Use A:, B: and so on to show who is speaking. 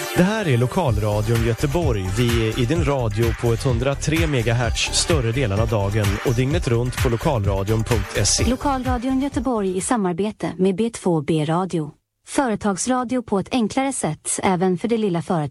A: Det här är Lokalradion Göteborg. Vi är i din radio på 103 MHz större delen av dagen och dygnet runt på lokalradion.se.
B: Lokalradion Göteborg i samarbete med B2B Radio. Företagsradio på ett enklare sätt även för det lilla företaget.